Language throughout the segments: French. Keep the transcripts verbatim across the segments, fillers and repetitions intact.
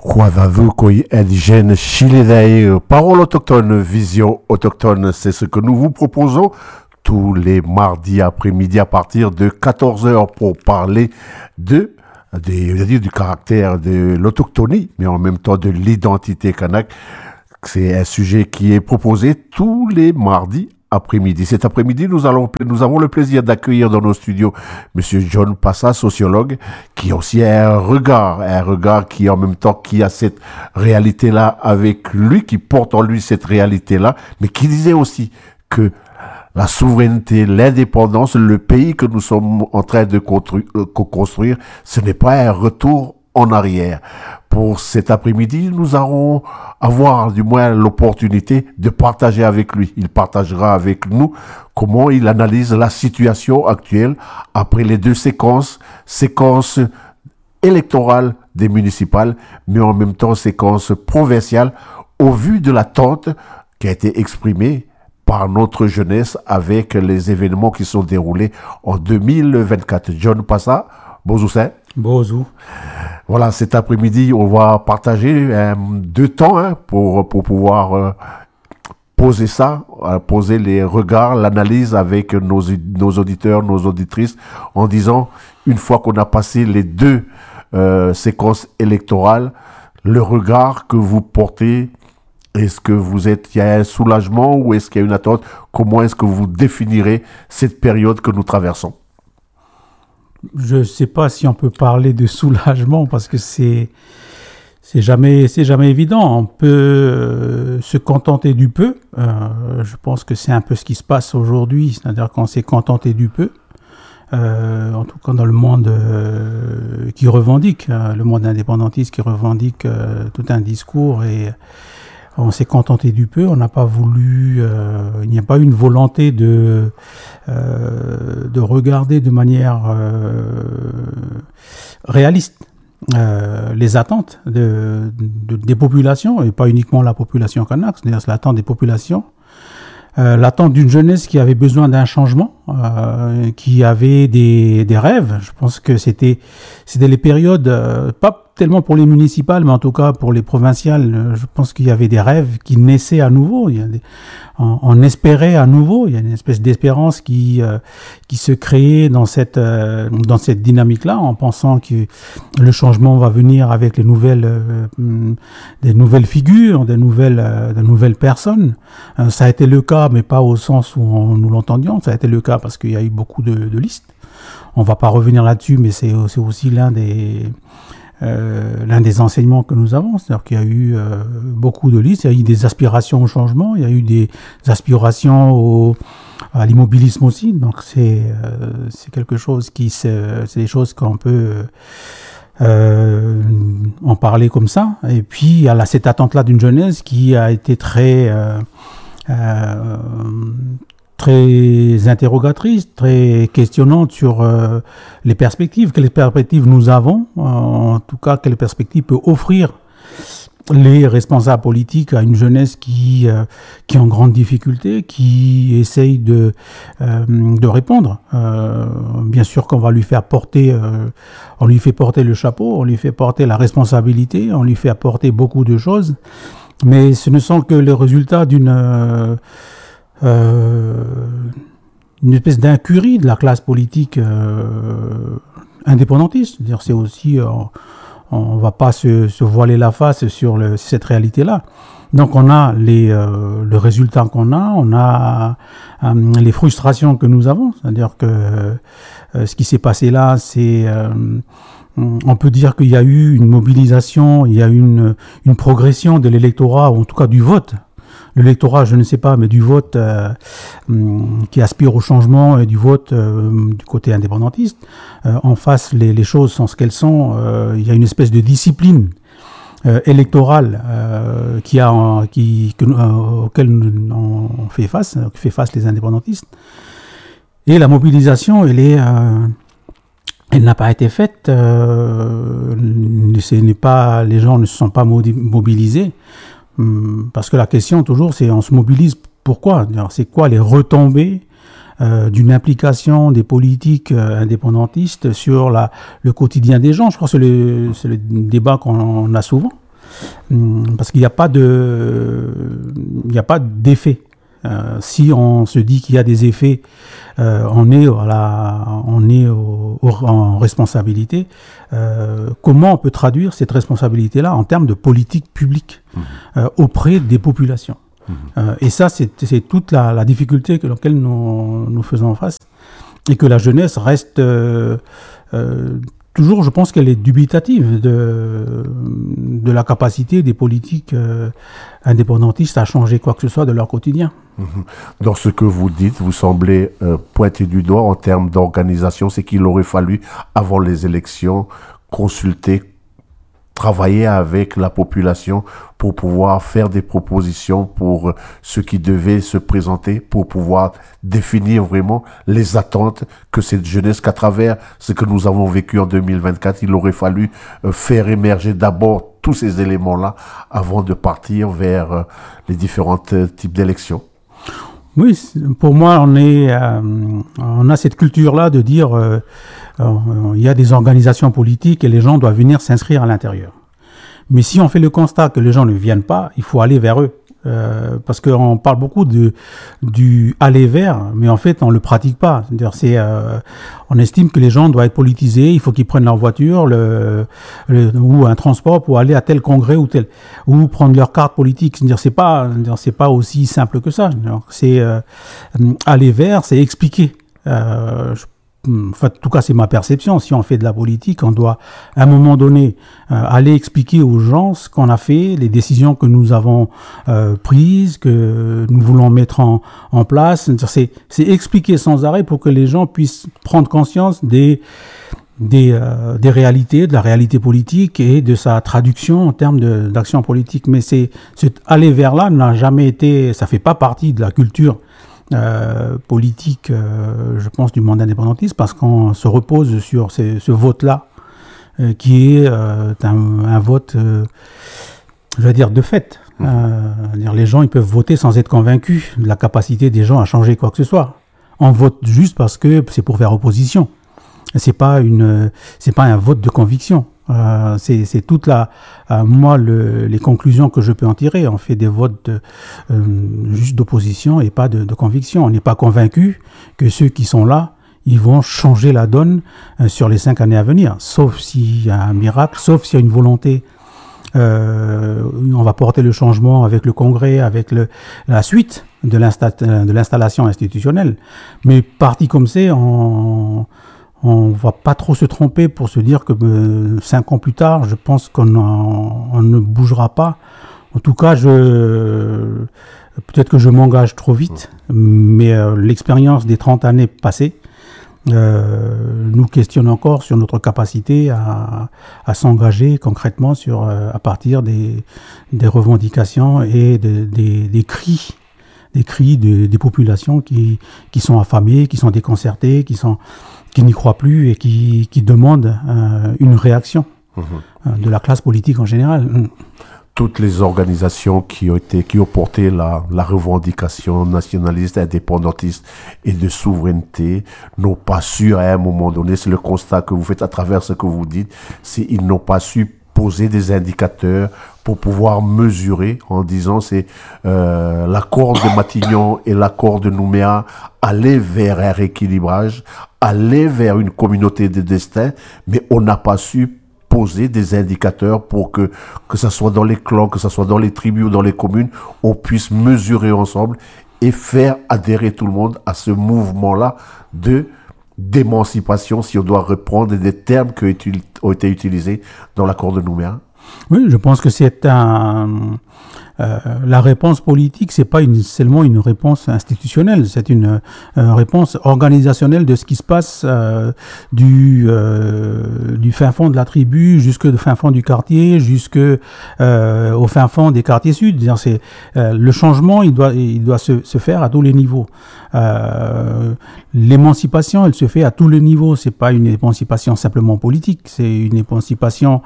Quadavuko indigène Chiledae, parole autochtone, vision autochtone, c'est ce que nous vous proposons tous les mardis après-midi à partir de quatorze heures pour parler de, de, du caractère de l'autochtonie, mais en même temps de l'identité kanak. C'est un sujet qui est proposé tous les mardis après-midi. Cet après-midi, nous, allons, nous avons le plaisir d'accueillir dans nos studios Monsieur John Passa, sociologue, qui a aussi un regard, un regard qui en même temps qui a cette réalité-là avec lui, qui porte en lui cette réalité-là, mais qui disait aussi que la souveraineté, l'indépendance, le pays que nous sommes en train de construire, ce n'est pas un retour en arrière. Pour cet après-midi, nous allons avoir du moins l'opportunité de partager avec lui. Il partagera avec nous comment il analyse la situation actuelle après les deux séquences, séquences électorales des municipales, mais en même temps séquences provinciales, au vu de l'attente qui a été exprimée par notre jeunesse avec les événements qui sont déroulés en deux mille vingt-quatre. John Passa, bonjour. Bonjour. Voilà, cet après-midi, on va partager euh, deux temps hein, pour, pour pouvoir euh, poser ça, euh, poser les regards, l'analyse avec nos, nos auditeurs, nos auditrices, en disant, une fois qu'on a passé les deux euh, séquences électorales, le regard que vous portez, est-ce que vous êtes, il y a un soulagement ou est-ce qu'il y a une attente? Comment est-ce que vous définirez cette période que nous traversons? Je ne sais pas si on peut parler de soulagement parce que c'est c'est jamais c'est jamais évident. On peut euh, se contenter du peu. Euh, je pense que c'est un peu ce qui se passe aujourd'hui, c'est-à-dire qu'on s'est contenté du peu. Euh, en tout cas dans le monde euh, qui revendique, euh, le monde indépendantiste qui revendique euh, tout un discours et on s'est contenté du peu, on n'a pas voulu, euh, il n'y a pas eu une volonté de, euh, de regarder de manière euh, réaliste euh, les attentes de, de, des populations, et pas uniquement la population kanak, c'est-à-dire c'est l'attente des populations, euh, l'attente d'une jeunesse qui avait besoin d'un changement, euh, qui avait des, des rêves. Je pense que c'était, c'était les périodes, euh, pas tellement pour les municipales, mais en tout cas pour les provinciales, je pense qu'il y avait des rêves qui naissaient à nouveau. Il y a des, on, on espérait à nouveau. Il y a une espèce d'espérance qui euh, qui se créait dans cette euh, dans cette dynamique-là, en pensant que le changement va venir avec les nouvelles euh, des nouvelles figures, des nouvelles euh, des nouvelles personnes. Euh, ça a été le cas, mais pas au sens où on, nous l'entendions. Ça a été le cas parce qu'il y a eu beaucoup de, de listes. On va pas revenir là-dessus, mais c'est c'est aussi l'un des Euh, l'un des enseignements que nous avons, c'est-à-dire qu'il y a eu euh, beaucoup de listes, il y a eu des aspirations au changement, il y a eu des aspirations au, à l'immobilisme aussi, donc c'est, euh, c'est quelque chose qui, c'est, c'est des choses qu'on peut euh, en parler comme ça, et puis il y a là, cette attente-là d'une jeunesse qui a été très euh, euh, très interrogatrice, très questionnante sur euh, les perspectives, quelles perspectives nous avons, euh, en tout cas quelles perspectives peut offrir les responsables politiques à une jeunesse qui euh, qui est en grande difficulté, qui essaye de euh, de répondre. Euh, bien sûr qu'on va lui faire porter, euh, on lui fait porter le chapeau, on lui fait porter la responsabilité, on lui fait apporter beaucoup de choses, mais ce ne sont que les résultats d'une euh, Euh, une espèce d'incurie de la classe politique euh, indépendantiste. C'est-à-dire, c'est aussi, euh, on ne va pas se, se voiler la face sur le, cette réalité-là. Donc on a les, euh, le résultat qu'on a, on a euh, les frustrations que nous avons. C'est-à-dire que euh, ce qui s'est passé là, c'est... Euh, on peut dire qu'il y a eu une mobilisation, il y a eu une, une progression de l'électorat, ou en tout cas du vote. L'électorat, je ne sais pas, mais du vote euh, qui aspire au changement et du vote euh, du côté indépendantiste. Euh, en face, les, les choses sont ce qu'elles sont. Euh, il y a une espèce de discipline euh, électorale euh, qui a, qui, que, euh, auquel on fait face, que fait face les indépendantistes. Et la mobilisation, elle est... Euh, elle n'a pas été faite. Euh, ce n'est pas, les gens ne se sont pas mobilisés. Parce que la question toujours c'est on se mobilise pourquoi? C'est quoi les retombées euh, d'une implication des politiques euh, indépendantistes sur la, le quotidien des gens? Je crois que c'est le, c'est le débat qu'on a souvent. parce qu'il n'y a pas de, il n'y a pas d'effet. Euh, si on se dit qu'il y a des effets, euh, on est, à la, on est au, au, en responsabilité. Euh, comment on peut traduire cette responsabilité-là en termes de politique publique mmh. euh, auprès des populations mmh. euh, Et ça, c'est, c'est toute la, la difficulté que laquelle nous, nous faisons face. Et que la jeunesse reste euh, euh, toujours, je pense qu'elle est dubitative de, de la capacité des politiques euh, indépendantistes à changer quoi que ce soit de leur quotidien. Dans ce que vous dites, vous semblez euh, pointer du doigt en termes d'organisation, c'est qu'il aurait fallu, avant les élections, consulter, travailler avec la population pour pouvoir faire des propositions pour ceux qui devaient se présenter, pour pouvoir définir vraiment les attentes que cette jeunesse, qu'à travers ce que nous avons vécu en deux mille vingt-quatre, il aurait fallu euh, faire émerger d'abord tous ces éléments-là avant de partir vers euh, les différents euh, types d'élections. Oui, pour moi, on est, euh, on a cette culture-là de dire euh, euh, il y a des organisations politiques et les gens doivent venir s'inscrire à l'intérieur. Mais si on fait le constat que les gens ne viennent pas, il faut aller vers eux. Euh, parce qu'on parle beaucoup de, du aller vers, mais en fait, on le pratique pas. C'est-à-dire, c'est, euh, on estime que les gens doivent être politisés, il faut qu'ils prennent leur voiture le, le, ou un transport pour aller à tel congrès ou tel, ou prendre leur carte politique. C'est-à-dire, c'est pas, c'est-à-dire, c'est pas aussi simple que ça. C'est-à-dire, c'est euh, aller vers, c'est expliquer. Euh, je Enfin, en tout cas, c'est ma perception. Si on fait de la politique, on doit, à un moment donné, euh, aller expliquer aux gens ce qu'on a fait, les décisions que nous avons euh, prises, que nous voulons mettre en, en place. C'est, c'est expliquer sans arrêt pour que les gens puissent prendre conscience des, des, euh, des réalités, de la réalité politique et de sa traduction en termes de, d'action politique. Mais c'est, c'est aller vers là n'a jamais été, ça fait pas partie de la culture Euh, politique, euh, je pense, du monde indépendantiste, parce qu'on se repose sur ces, ce vote-là, euh, qui est euh, un, un vote, euh, je vais dire, de fait. Mmh. Euh, dire, les gens, ils peuvent voter sans être convaincus de la capacité des gens à changer quoi que ce soit. On vote juste parce que c'est pour faire opposition. C'est pas une, c'est pas un vote de conviction. Euh, c'est, c'est toute la, euh, moi, le, les conclusions que je peux en tirer. On fait des votes de, euh, juste d'opposition et pas de, de conviction. On n'est pas convaincu que ceux qui sont là, ils vont changer la donne euh, sur les cinq années à venir. Sauf s'il y a un miracle, sauf s'il y a une volonté. Euh, on va porter le changement avec le Congrès, avec le, la suite de, l'insta, de l'installation institutionnelle. Mais parti comme c'est, on on va pas trop se tromper pour se dire que euh, cinq ans plus tard, je pense qu'on en, on ne bougera pas. En tout cas, je, peut-être que je m'engage trop vite, mais euh, l'expérience des trente années passées euh, nous questionne encore sur notre capacité à, à s'engager concrètement sur, euh, à partir des, des revendications et de, des, des cris, des cris de, des populations qui, qui sont affamées, qui sont déconcertées, qui sont qui n'y croient plus et qui, qui demandent euh, une réaction mmh. euh, de la classe politique en général. Mmh. Toutes les organisations qui ont été, qui ont porté la, la revendication nationaliste, indépendantiste et de souveraineté n'ont pas su à un moment donné, c'est le constat que vous faites à travers ce que vous dites, c'est ils n'ont pas su poser des indicateurs pour pouvoir mesurer en disant c'est euh, l'accord de Matignon et l'accord de Nouméa aller vers un rééquilibrage, aller vers une communauté de destin, mais on n'a pas su poser des indicateurs pour que, que ce soit dans les clans, que ce soit dans les tribus ou dans les communes, on puisse mesurer ensemble et faire adhérer tout le monde à ce mouvement-là de d'émancipation, si on doit reprendre des termes qui ont été utilisés dans l'accord de Nouméa. Oui, je pense que c'est un... Euh, la réponse politique, c'est pas une, seulement une réponse institutionnelle, c'est une euh, réponse organisationnelle de ce qui se passe euh, du, euh, du fin fond de la tribu jusqu'au fin fond du quartier, jusque euh, au fin fond des quartiers sud. C'est-à-dire, c'est, euh, le changement, il doit, il doit se, se faire à tous les niveaux. Euh, l'émancipation, elle se fait à tous les niveaux. C'est pas une émancipation simplement politique, c'est une émancipation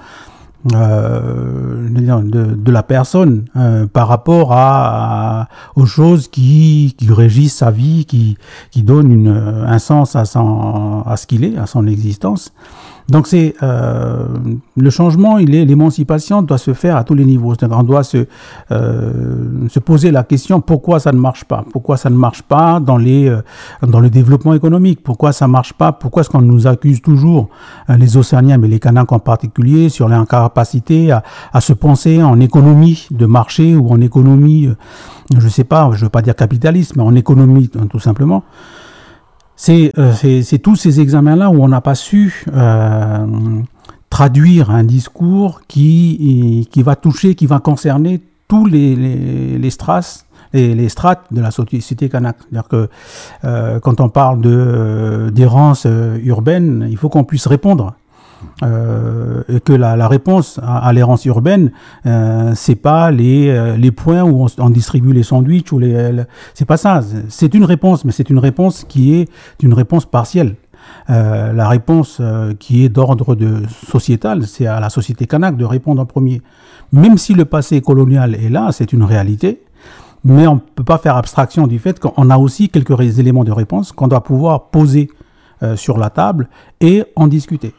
Euh, de, de la personne euh, par rapport à, à aux choses qui, qui régissent sa vie, qui, qui donnent une, un sens à, son, à ce qu'il est, à son existence. Donc c'est euh, le changement, il est l'émancipation doit se faire à tous les niveaux. C'est-à-dire on doit se euh, se poser la question pourquoi ça ne marche pas, pourquoi ça ne marche pas dans les euh, dans le développement économique, pourquoi ça marche pas, pourquoi est-ce qu'on nous accuse toujours euh, les Océaniens mais les Kanaks en particulier sur l'incapacité à, à se penser en économie de marché ou en économie, euh, je sais pas, je veux pas dire capitalisme, mais en économie tout simplement. C'est, euh, c'est, c'est tous ces examens-là où on n'a pas su euh, traduire un discours qui, qui va toucher, qui va concerner tous les, les, les strates, les, les strates de la société kanak. C'est-à-dire que euh, quand on parle de, euh, d'errance euh, urbaine, il faut qu'on puisse répondre. Euh, et que la, la réponse à, à l'errance urbaine, euh, c'est pas les, euh, les points où on, on distribue les sandwichs ou les, le, c'est pas ça. C'est une réponse, mais c'est une réponse qui est une réponse partielle. Euh, la réponse euh, qui est d'ordre de sociétal, c'est à la société kanak de répondre en premier. Même si le passé colonial est là, c'est une réalité. Mais on ne peut pas faire abstraction du fait qu'on a aussi quelques éléments de réponse qu'on doit pouvoir poser euh, sur la table et en discuter.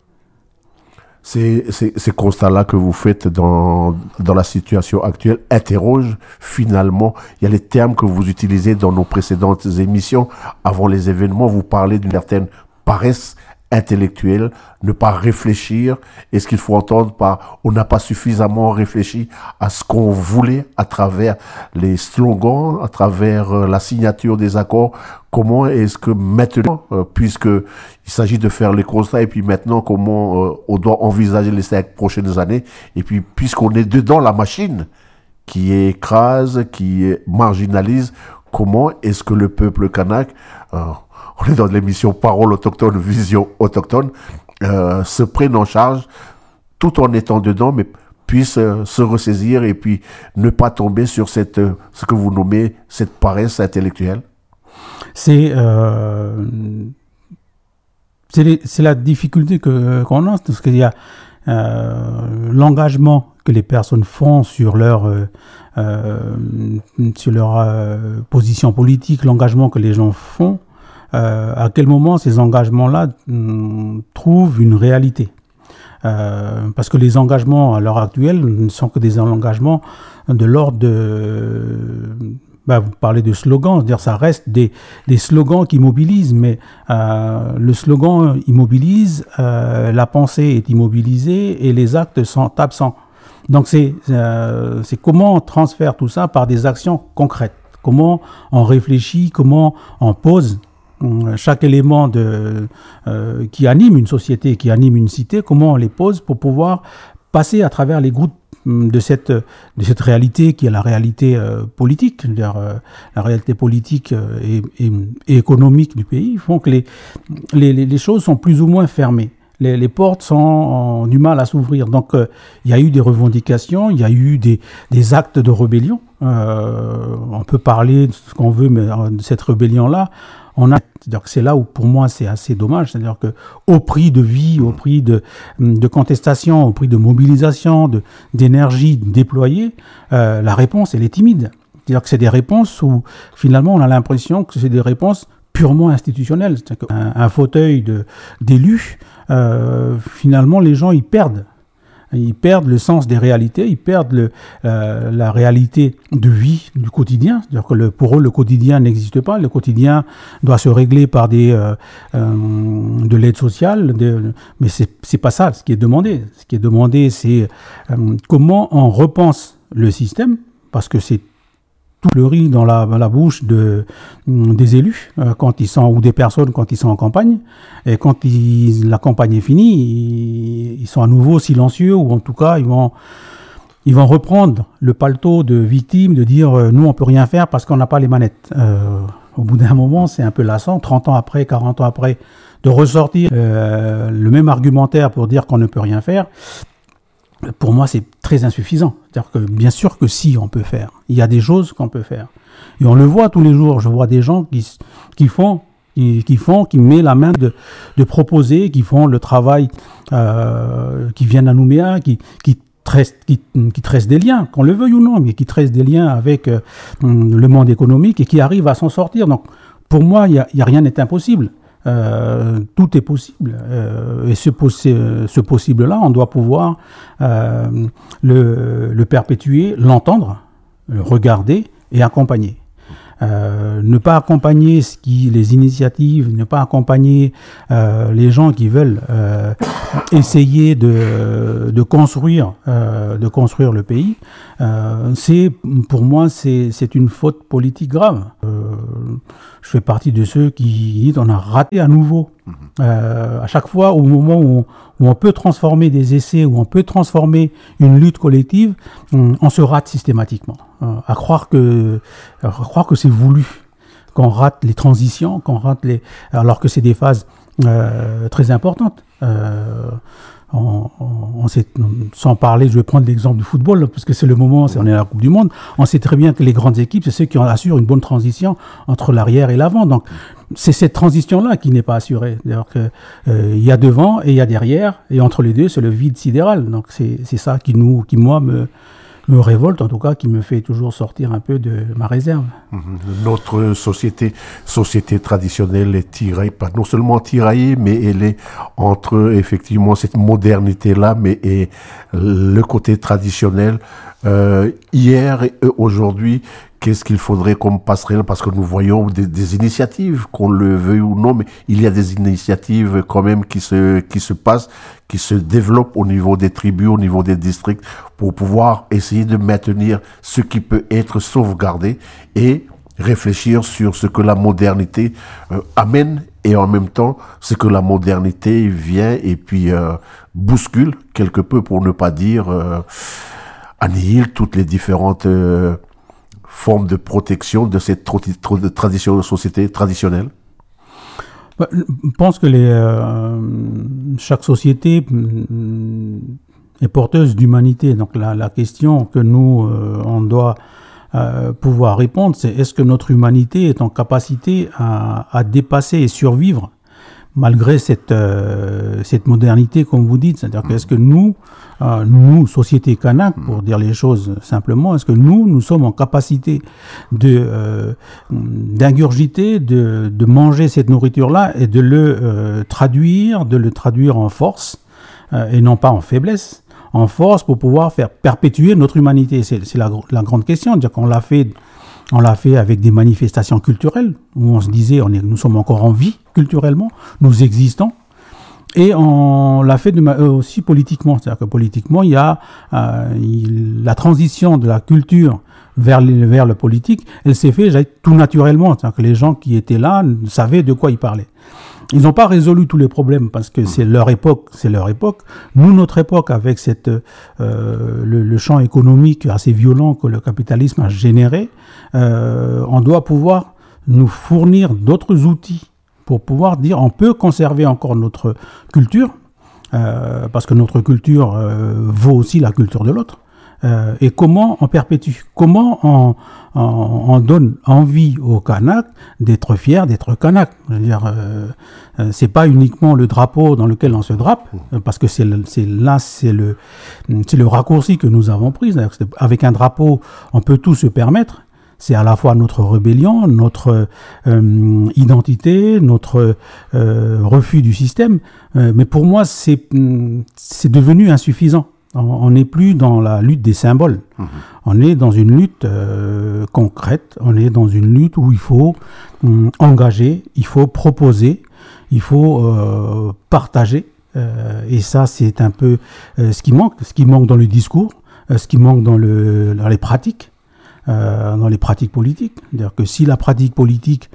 Ces, ces, ces constats-là que vous faites dans, dans la situation actuelle interrogent finalement, il y a les termes que vous utilisez dans nos précédentes émissions. Avant les événements, vous parlez d'une certaine paresse intellectuelle, ne pas réfléchir. Et ce qu'il faut entendre par on n'a pas suffisamment réfléchi à ce qu'on voulait à travers les slogans, à travers euh, la signature des accords. Comment est-ce que maintenant, euh, puisque il s'agit de faire les constats et puis maintenant comment euh, on doit envisager les cinq prochaines années et puis puisqu'on est dedans la machine qui écrase, qui marginalise, comment est-ce que le peuple kanak, euh, on est dans l'émission Parole autochtone, Vision autochtone, euh, se prenne en charge tout en étant dedans, mais puisse euh, se ressaisir et puis ne pas tomber sur cette, euh, ce que vous nommez cette paresse intellectuelle? C'est, euh, c'est, les, c'est la difficulté que, qu'on a, parce qu'il y a euh, l'engagement que les personnes font sur leur, euh, euh, sur leur euh, position politique, l'engagement que les gens font. Euh, à quel moment ces engagements-là hum, trouvent une réalité, euh, parce que les engagements à l'heure actuelle ne sont que des engagements de l'ordre de... Ben, vous parlez de slogans, c'est-à-dire ça reste des, des slogans qui mobilisent, mais euh, le slogan immobilise, euh, la pensée est immobilisée et les actes sont absents. Donc c'est, euh, c'est comment on transfère tout ça par des actions concrètes, comment on réfléchit, comment on pose chaque élément de, euh, qui anime une société, qui anime une cité, comment on les pose pour pouvoir passer à travers les gouttes de cette, de cette réalité qui est la réalité euh, politique, c'est-à-dire euh, la réalité politique euh, et, et, et économique du pays, font que les, les, les choses sont plus ou moins fermées. Les, les portes sont, ont du mal à s'ouvrir. Donc, euh, il y a eu des revendications, il y a eu des, des actes de rébellion. Euh, on peut parler de ce qu'on veut, mais de cette rébellion-là, on a, c'est-à-dire que c'est là où, pour moi, c'est assez dommage. C'est-à-dire que, au prix de vie, au prix de, de contestation, au prix de mobilisation, de, d'énergie déployée, euh, la réponse, elle est timide. C'est-à-dire que c'est des réponses où, finalement, on a l'impression que c'est des réponses purement institutionnelles. C'est-à-dire qu'un un fauteuil de, d'élu, euh, finalement, les gens, ils perdent. Ils perdent le sens des réalités, ils perdent le, euh, la réalité de vie du quotidien. C'est-à-dire que le, pour eux, le quotidien n'existe pas. Le quotidien doit se régler par des, euh, euh, de l'aide sociale. De, mais c'est, c'est pas ça ce qui est demandé. Ce qui est demandé, c'est euh, comment on repense le système, parce que c'est tout le riz dans la, dans la bouche de, des élus euh, quand ils sont, ou des personnes quand ils sont en campagne. Et quand ils, la campagne est finie, ils, ils sont à nouveau silencieux, ou en tout cas, ils vont, ils vont reprendre le paletot de victime, de dire euh, nous, on peut rien faire parce qu'on n'a pas les manettes. Euh, au bout d'un moment, c'est un peu lassant, trente ans après, quarante ans après, de ressortir euh, le même argumentaire pour dire qu'on ne peut rien faire. Pour moi, c'est très insuffisant. C'est-à-dire que, bien sûr que si, on peut faire. Il y a des choses qu'on peut faire. Et on le voit tous les jours. Je vois des gens qui, qui font, qui, qui font, qui mettent la main de, de proposer, qui font le travail, euh, qui viennent à Nouméa, qui, qui tressent, qui, qui tressent des liens, qu'on le veuille ou non, mais qui tressent des liens avec euh, le monde économique et qui arrivent à s'en sortir. Donc, pour moi, il y a, il y a rien n'est impossible. euh, tout est possible. Euh, et ce, possi- ce possible-là, on doit pouvoir euh, le, le perpétuer, l'entendre, le regarder et accompagner. Euh, ne pas accompagner ce qui, les initiatives, ne pas accompagner euh, les gens qui veulent euh, essayer de, de construire, euh, de construire le pays. Euh, c'est, pour moi, c'est, c'est une faute politique grave. Euh, je fais partie de ceux qui disent on a raté à nouveau. Euh, à chaque fois, au moment où on, où on peut transformer des essais, où on peut transformer une lutte collective, on, on se rate systématiquement. Euh, à croire que, à croire que c'est voulu, qu'on rate les transitions, qu'on rate les, alors que c'est des phases euh, très importantes. Euh, on, on, on sait, sans parler, je vais prendre l'exemple du football, parce que c'est le moment, c'est, on est à la Coupe du Monde. On sait très bien que les grandes équipes, c'est ceux qui assurent une bonne transition entre l'arrière et l'avant. Donc, c'est cette transition-là qui n'est pas assurée. C'est-à-dire que euh, il y a devant et il y a derrière, et entre les deux, c'est le vide sidéral. Donc, c'est, c'est ça qui nous, qui moi me me révolte, en tout cas, qui me fait toujours sortir un peu de ma réserve. Notre société, société traditionnelle est tiraillée, pas non seulement tiraillée, mais elle est entre, effectivement, cette modernité-là, mais et le côté traditionnel. Euh, hier et aujourd'hui, qu'est-ce qu'il faudrait comme passerelle? Parce que nous voyons des, des initiatives, qu'on le veuille ou non, mais il y a des initiatives quand même qui se, qui se passent, qui se développent au niveau des tribus, au niveau des districts, pour pouvoir essayer de maintenir ce qui peut être sauvegardé et réfléchir sur ce que la modernité euh, amène et en même temps ce que la modernité vient et puis euh, bouscule quelque peu, pour ne pas dire euh, annihile toutes les différentes euh, forme de protection de cette tra- de tradition de société traditionnelle? Je pense que les, euh, chaque société est porteuse d'humanité. Donc la, la question que nous, euh, on doit euh, pouvoir répondre, c'est est-ce que notre humanité est en capacité à, à dépasser et survivre malgré cette, euh, cette modernité, comme vous dites? C'est-à-dire que est-ce que nous, euh, nous, société kanak, pour dire les choses simplement, est-ce que nous, nous sommes en capacité de, euh, d'ingurgiter, de, de manger cette nourriture-là et de le euh, traduire, de le traduire en force, euh, et non pas en faiblesse, en force, pour pouvoir faire perpétuer notre humanité? C'est, c'est la, la grande question. C'est-à-dire qu'on l'a fait... On l'a fait avec des manifestations culturelles, où on se disait, on est, nous sommes encore en vie culturellement, nous existons. Et on l'a fait de, euh, aussi politiquement. C'est-à-dire que politiquement, il y a euh, il, la transition de la culture vers le, vers le politique, elle s'est faite tout naturellement. C'est-à-dire que les gens qui étaient là savaient de quoi ils parlaient. Ils n'ont pas résolu tous les problèmes parce que c'est leur époque, c'est leur époque. Nous, notre époque, avec cette, euh, le, le champ économique assez violent que le capitalisme a généré, euh, on doit pouvoir nous fournir d'autres outils pour pouvoir dire on peut conserver encore notre culture, euh, parce que notre culture euh, vaut aussi la culture de l'autre. Euh, et comment on perpétue, comment on, on, on donne envie aux Kanaks d'être fiers d'être Kanaks. Je veux dire, euh, euh, c'est pas uniquement le drapeau dans lequel on se drape, euh, parce que c'est, le, c'est là, c'est le, c'est le raccourci que nous avons pris. Avec un drapeau, on peut tout se permettre. C'est à la fois notre rébellion, notre euh, identité, notre euh, refus du système. Euh, mais pour moi, c'est, c'est devenu insuffisant. On n'est plus dans la lutte des symboles. Mmh. On est dans une lutte euh, concrète. On est dans une lutte où il faut hum, engager, il faut proposer, il faut euh, partager. Euh, et ça, c'est un peu euh, ce qui manque. Ce qui manque dans le discours, euh, ce qui manque dans, le, dans les pratiques. Euh, dans les pratiques politiques. C'est-à-dire que si la pratique politique,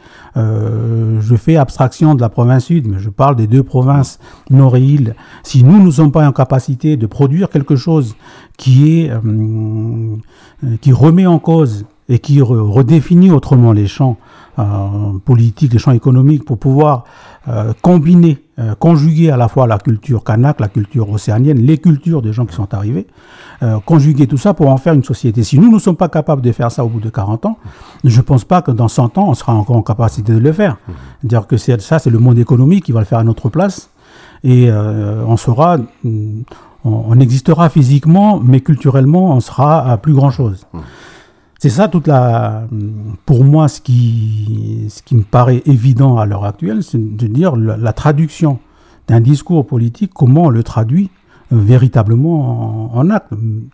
euh, je fais abstraction de la province sud, mais je parle des deux provinces nord et île, si nous ne sommes pas en capacité de produire quelque chose qui est, euh, qui remet en cause et qui re- redéfinit autrement les champs euh, politiques, les champs économiques, pour pouvoir euh, combiner, euh, conjuguer à la fois la culture kanak, la culture océanienne, les cultures des gens qui sont arrivés, euh, conjuguer tout ça pour en faire une société. Si nous ne sommes pas capables de faire ça au bout de quarante ans, je ne pense pas que dans cent ans, on sera encore en capacité de le faire. C'est-à-dire que c'est, ça, c'est le monde économique qui va le faire à notre place, et euh, on sera... On, on existera physiquement, mais culturellement, on sera à plus grand-chose. C'est ça toute la, pour moi, ce qui, ce qui me paraît évident à l'heure actuelle, c'est de dire la, la traduction d'un discours politique, comment on le traduit euh, véritablement en, en acte.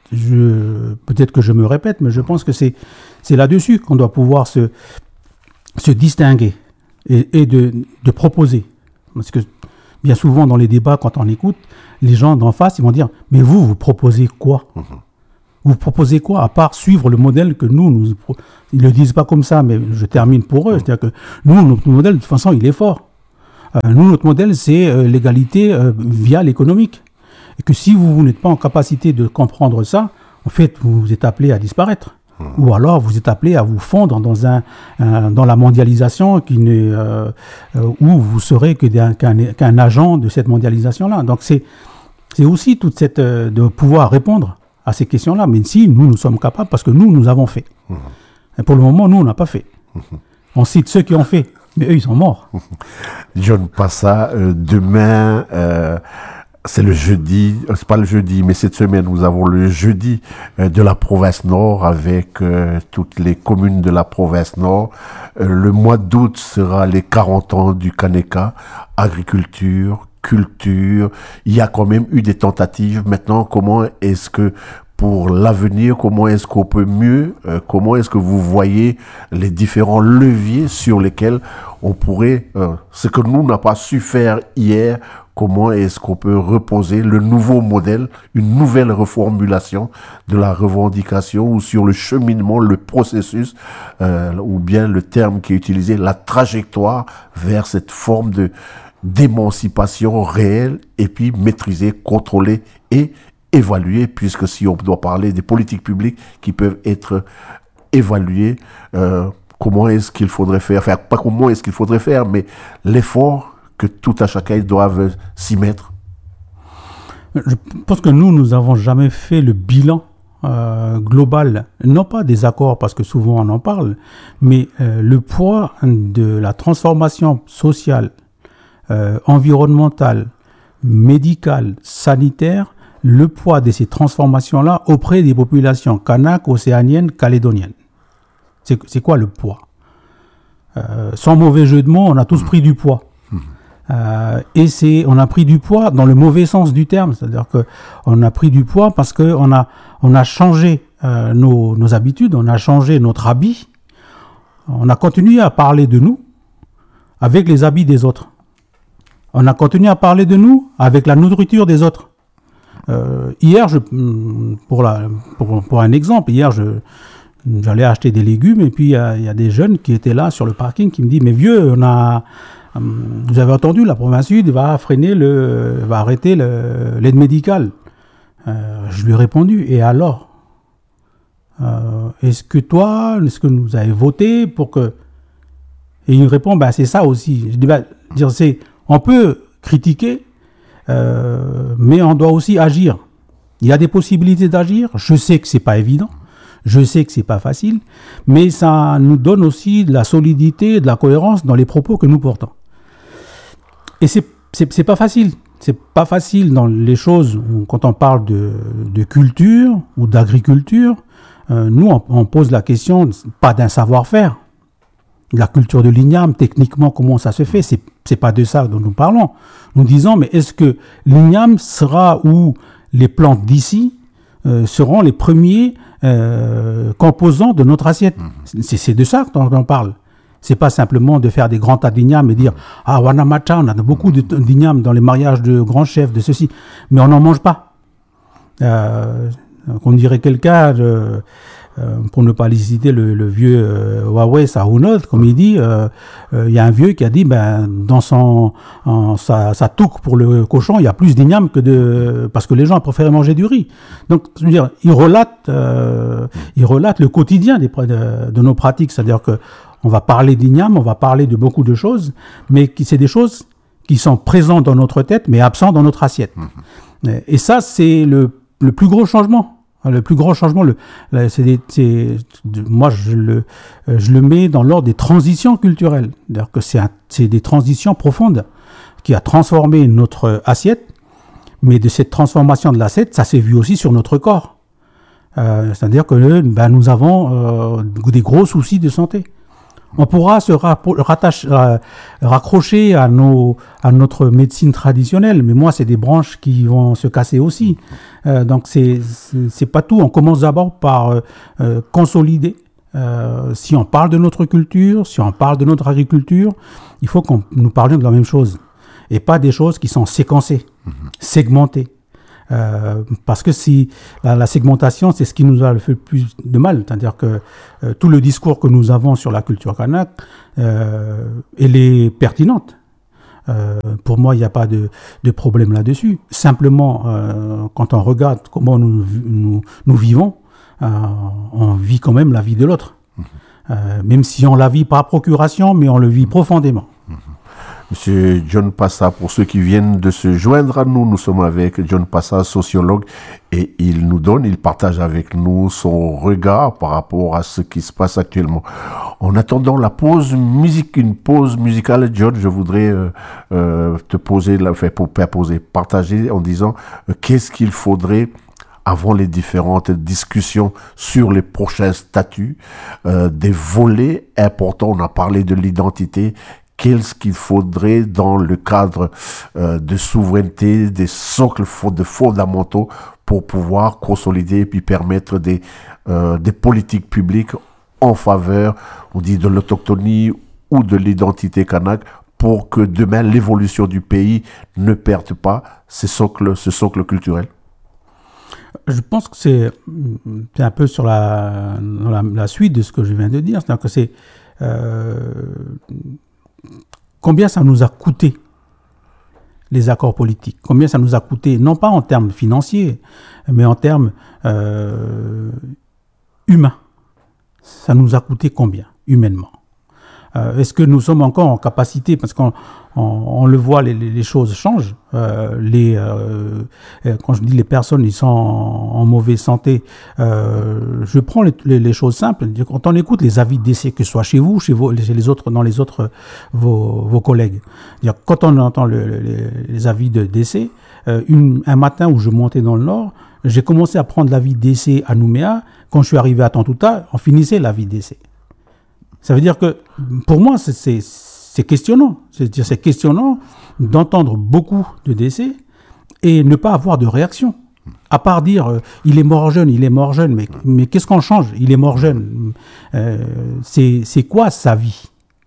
Je, peut-être que je me répète, mais je pense que c'est, c'est là-dessus qu'on doit pouvoir se, se distinguer et, et de, de proposer. Parce que bien souvent dans les débats, quand on écoute, les gens d'en face, ils vont dire « Mais vous, vous proposez quoi ?» Vous proposez quoi, à part suivre le modèle que nous, nous ils ne le disent pas comme ça, mais je termine pour eux. C'est-à-dire que nous, notre modèle, de toute façon, il est fort. Euh, nous, notre modèle, c'est euh, l'égalité euh, via l'économique. Et que si vous, vous n'êtes pas en capacité de comprendre ça, en fait, vous êtes appelé à disparaître. Mmh. Ou alors, vous êtes appelé à vous fondre dans, un, un, dans la mondialisation qui n'est, euh, euh, où vous serez que d'un, qu'un, qu'un agent de cette mondialisation-là. Donc, c'est, c'est aussi toute cette... Euh, de pouvoir répondre à ces questions-là, mais si nous, nous sommes capables, parce que nous, nous avons fait. Mmh. Et pour le moment, nous, on n'a pas fait. Mmh. On cite ceux qui ont fait, mais eux, ils sont morts. John Passa, euh, demain, euh, c'est le jeudi, euh, c'est pas le jeudi, mais cette semaine, nous avons le jeudi euh, de la province Nord avec euh, toutes les communes de la province Nord. Euh, le mois d'août sera les quarante ans du Kaneka, agriculture, culture, il y a quand même eu des tentatives. Maintenant, comment est-ce que pour l'avenir, comment est-ce qu'on peut mieux, euh, comment est-ce que vous voyez les différents leviers sur lesquels on pourrait, euh, ce que nous n'a pas su faire hier, comment est-ce qu'on peut reposer le nouveau modèle, une nouvelle reformulation de la revendication ou sur le cheminement, le processus, euh, ou bien le terme qui est utilisé, la trajectoire vers cette forme de d'émancipation réelle et puis maîtrisée, contrôlée et évaluée, puisque si on doit parler des politiques publiques qui peuvent être évaluées, euh, comment est-ce qu'il faudrait faire, enfin pas comment est-ce qu'il faudrait faire, mais l'effort que tout à chacun doivent s'y mettre. Je pense que nous, nous n'avons jamais fait le bilan euh, global, non pas des accords, parce que souvent on en parle, mais euh, le poids de la transformation sociale, Euh, environnementale, médicale, sanitaire, le poids de ces transformations-là auprès des populations kanak, océaniennes, calédoniennes. C'est, c'est quoi le poids ? euh, Sans mauvais jeu de mots, on a tous mmh. pris du poids. Mmh. Euh, et c'est, on a pris du poids dans le mauvais sens du terme, c'est-à-dire qu'on a pris du poids parce qu'on a, on a changé euh, nos, nos habitudes, on a changé notre habit, on a continué à parler de nous avec les habits des autres. On a continué à parler de nous avec la nourriture des autres. Euh, hier, je, pour, la, pour, pour un exemple, hier, je, j'allais acheter des légumes et puis il y, y a des jeunes qui étaient là sur le parking qui me disent « Mais vieux, on a, vous avez entendu, la province sud va freiner, le, va arrêter le, l'aide médicale. Euh, » Je lui ai répondu « Et alors euh, est-ce que toi, est-ce que vous avez voté pour que... » Et il me répond ben, « C'est ça aussi. » Je dis ben, dire, c'est... On peut critiquer, euh, mais on doit aussi agir. Il y a des possibilités d'agir. Je sais que c'est pas évident, je sais que c'est pas facile, mais ça nous donne aussi de la solidité, de la cohérence dans les propos que nous portons. Et c'est c'est, c'est pas facile. C'est pas facile dans les choses où, quand on parle de, de culture ou d'agriculture, euh, nous on, on pose la question pas d'un savoir-faire. La culture de l'igname, techniquement, comment ça se fait, c'est, c'est pas de ça dont nous parlons. Nous disons, mais est-ce que l'igname sera où les plantes d'ici euh, seront les premiers euh, composants de notre assiette? C'est, c'est de ça dont on parle. C'est pas simplement de faire des grands tas d'igname et dire, ah, Wanamacha, on a beaucoup de, d'igname dans les mariages de grands chefs, de ceci, mais on n'en mange pas. Euh, on dirait quelqu'un... De, Euh, pour ne pas les citer, le, le vieux euh, Huawei Sahunod, comme il dit, il euh, euh, y a un vieux qui a dit, ben, dans son, en, sa, sa touque pour le cochon, il y a plus d'igname que de... parce que les gens préfèrent manger du riz. Donc, je veux dire, il relate, euh, il relate le quotidien des, de, de nos pratiques, c'est-à-dire que on va parler d'igname, on va parler de beaucoup de choses, mais qui, c'est des choses qui sont présentes dans notre tête, mais absentes dans notre assiette. Mmh. Et ça, c'est le, le plus gros changement. Le plus grand changement, le, c'est des, c'est, moi je le, je le mets dans l'ordre des transitions culturelles. C'est-à-dire que c'est, un, c'est des transitions profondes qui a transformé notre assiette, mais de cette transformation de l'assiette, ça s'est vu aussi sur notre corps. Euh, c'est-à-dire que ben, nous avons euh, des gros soucis de santé. On pourra se rattache, euh, raccrocher à, nos, à notre médecine traditionnelle, mais moi, c'est des branches qui vont se casser aussi. Euh, donc, c'est, c'est, c'est pas tout. On commence d'abord par euh, euh, consolider. Euh, si on parle de notre culture, si on parle de notre agriculture, il faut qu'on nous parlions de la même chose. Et pas des choses qui sont séquencées, mmh. segmentées. Euh, parce que si la, la segmentation, c'est ce qui nous a fait le plus de mal, c'est-à-dire que euh, tout le discours que nous avons sur la culture kanak, euh, elle est pertinente. Euh, pour moi, il n'y a pas de, de problème là-dessus. Simplement, euh, quand on regarde comment nous, nous, nous vivons, euh, on vit quand même la vie de l'autre. Mmh. Euh, même si on la vit par procuration, mais on le vit profondément. Mmh. Monsieur John Passa, pour ceux qui viennent de se joindre à nous, nous sommes avec John Passa, sociologue, et il nous donne, il partage avec nous son regard par rapport à ce qui se passe actuellement. En attendant la pause musique, une pause musicale, John, je voudrais euh, euh, te poser, la, enfin, pour poser, partager en disant euh, qu'est-ce qu'il faudrait avant les différentes discussions sur les prochains statuts, euh, des volets importants. On a parlé de l'identité. Qu'est-ce qu'il faudrait dans le cadre euh, de souveraineté, des socles de fondamentaux pour pouvoir consolider et puis permettre des, euh, des politiques publiques en faveur, on dit, de l'autochtonie ou de l'identité kanak pour que demain l'évolution du pays ne perde pas ces socles, ce socle culturel? Je pense que c'est, c'est un peu sur la, la, la suite de ce que je viens de dire. C'est-à-dire que c'est... Euh, combien ça nous a coûté, les accords politiques? Combien ça nous a coûté, non pas en termes financiers, mais en termes euh, humains? Ça nous a coûté combien, humainement? euh, Est-ce que nous sommes encore en capacité, parce qu'on on, on le voit, les, les choses changent. Euh, les, euh, quand je dis les personnes, ils sont en, en mauvaise santé. Euh, je prends les, les, les choses simples. Quand on écoute les avis de décès, que ce soit chez vous, chez, vos, chez les autres, dans les autres vos, vos collègues. Quand on entend le, les, les avis de décès, euh, une, un matin où je montais dans le Nord, j'ai commencé à prendre l'avis de décès à Nouméa. Quand je suis arrivé à Tantouta, on finissait l'avis de décès. Ça veut dire que, pour moi, c'est, c'est, c'est questionnant. C'est-à-dire, c'est questionnant d'entendre beaucoup de décès et ne pas avoir de réaction. À part dire, euh, il est mort jeune, il est mort jeune, mais, mais qu'est-ce qu'on change? Il est mort jeune. Euh, c'est, c'est quoi sa vie?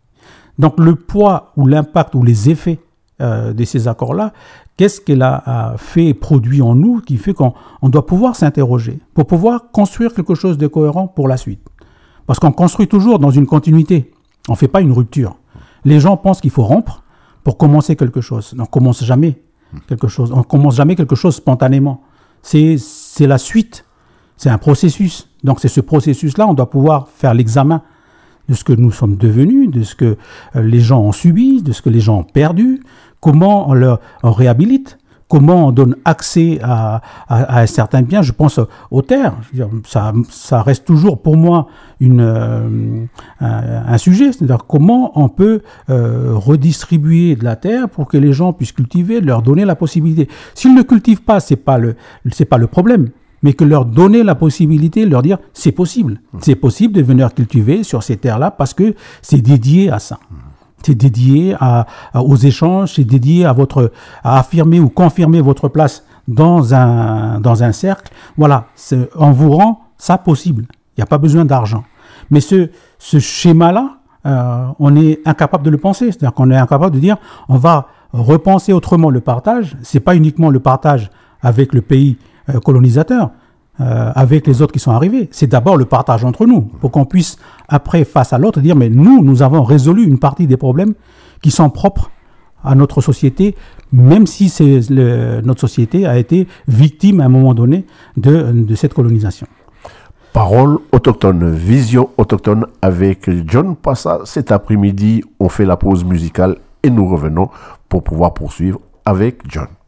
Donc, le poids ou l'impact ou les effets euh, de ces accords-là, qu'est-ce qu'elle a, a fait et produit en nous qui fait qu'on on doit pouvoir s'interroger pour pouvoir construire quelque chose de cohérent pour la suite? Parce qu'on construit toujours dans une continuité. On ne fait pas une rupture. Les gens pensent qu'il faut rompre pour commencer quelque chose. On ne commence jamais quelque chose. On ne commence jamais quelque chose spontanément. C'est, c'est la suite. C'est un processus. Donc c'est ce processus-là, on doit pouvoir faire l'examen de ce que nous sommes devenus, de ce que les gens ont subi, de ce que les gens ont perdu, comment on leur on réhabilite. Comment on donne accès à, à, à un certain bien? Je pense aux terres. Je veux dire, ça, ça reste toujours pour moi une, euh, un, un sujet. C'est-à-dire comment on peut euh, redistribuer de la terre pour que les gens puissent cultiver, leur donner la possibilité. S'ils ne cultivent pas, c'est pas le, c'est pas le problème. Mais que leur donner la possibilité, leur dire c'est possible. C'est possible de venir cultiver sur ces terres-là parce que c'est dédié à ça. C'est dédié à, à, aux échanges, c'est dédié à, votre, à affirmer ou confirmer votre place dans un, dans un cercle. Voilà, c'est, on vous rend ça possible. Il n'y a pas besoin d'argent. Mais ce, ce schéma-là, euh, on est incapable de le penser. C'est-à-dire qu'on est incapable de dire on va repenser autrement le partage. Ce n'est pas uniquement le partage avec le pays euh, colonisateur, euh, avec les autres qui sont arrivés. C'est d'abord le partage entre nous, pour qu'on puisse, après, face à l'autre, dire, mais nous, nous avons résolu une partie des problèmes qui sont propres à notre société, même si c'est le, notre société a été victime, à un moment donné, de, de cette colonisation. Parole autochtone, vision autochtone avec John Passa. Cet après-midi, on fait la pause musicale et nous revenons pour pouvoir poursuivre avec John.